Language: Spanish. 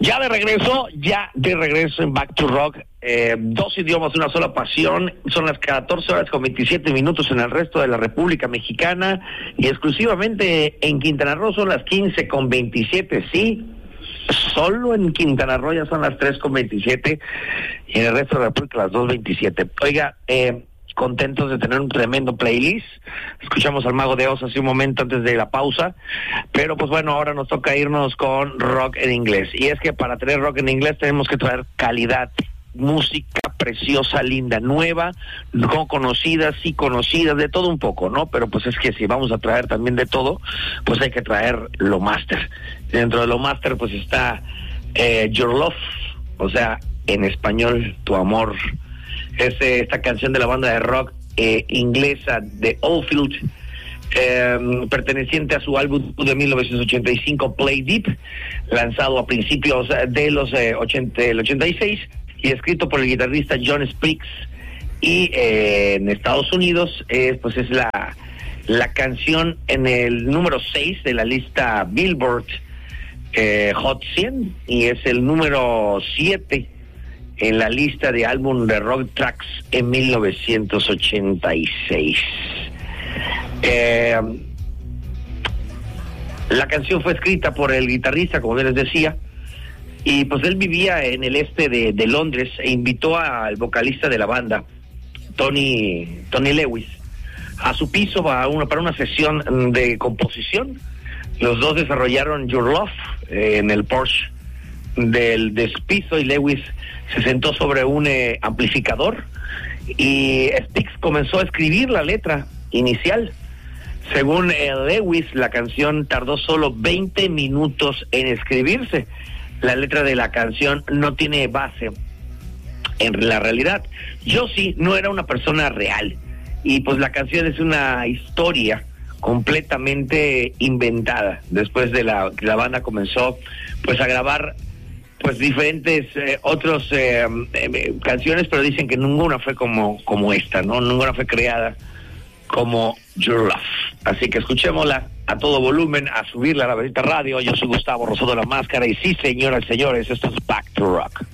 Ya de regreso en Back to Rock. 2 idiomas, una sola pasión. Son las 14:27 en el resto de la República Mexicana y exclusivamente en Quintana Roo son las 15:27, sí. Solo en Quintana Roo ya son las 3:27 y en el resto de la República las 2:27. Oiga, contentos de tener un tremendo playlist. Escuchamos al Mago de Oz hace un momento antes de la pausa, pero pues bueno, ahora nos toca irnos con rock en inglés. Y es que para tener rock en inglés tenemos que traer calidad, música preciosa, linda, nueva, no conocidas, sí conocidas, de todo un poco, ¿no? Pero pues es que si vamos a traer también de todo, pues hay que traer lo master. Dentro de lo master pues está Your Love, o sea, en español, tu amor. Es esta canción de la banda de rock inglesa de Oldfield, perteneciente a su álbum de 1985, Play Deep, lanzado a principios de del 86 y escrito por el guitarrista John Spriggs. Y en Estados Unidos pues es la canción en el número 6 de la lista Billboard Hot 100 y es el número 7 en la lista de álbum de rock tracks en 1986. La canción fue escrita por el guitarrista, como les decía, y pues él vivía en el este de Londres e invitó al vocalista de la banda, Tony Lewis, a su piso para una sesión de composición. Los dos desarrollaron Your Love en el Porsche del despizo y Lewis se sentó sobre un amplificador y Spriggs comenzó a escribir la letra inicial. Según Lewis, la canción tardó solo 20 minutos en escribirse. La letra de la canción no tiene base en la realidad. Yo sí, no era una persona real y pues la canción es una historia completamente inventada. Después de la banda comenzó pues a grabar pues diferentes otros canciones, pero dicen que ninguna fue como esta, ¿no? Ninguna fue creada como Your Love. Así que escuchémosla a todo volumen, a subirla a la Bendita Radio. Yo soy Gustavo Rosado La Máscara y sí, señoras y señores, esto es Back to Rock.